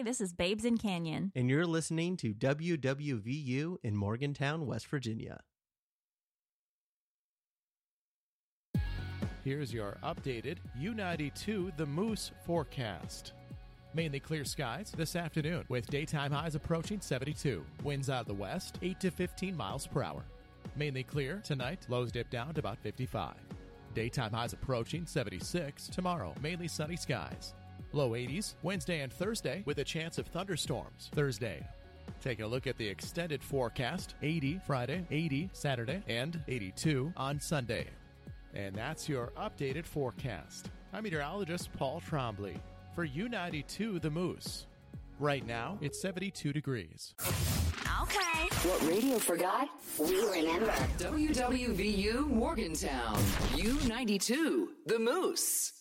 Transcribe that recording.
this is Babes in Canyon. And you're listening to WWVU in Morgantown, West Virginia. Here's your updated U92 The Moose forecast. Mainly clear skies this afternoon with daytime highs approaching 72. Winds out of the west, 8 to 15 miles per hour. Mainly clear tonight, lows dip down to about 55. Daytime highs approaching 76. Tomorrow, mainly sunny skies. Low 80s Wednesday and Thursday with a chance of thunderstorms Thursday. Taking a look at the extended forecast, 80 Friday, 80 Saturday, and 82 on Sunday. And that's your updated forecast. I'm meteorologist Paul Trombley for U92 The Moose. Right now, it's 72 degrees. Okay. What radio forgot, we remember. WWVU Morgantown. U92 The Moose.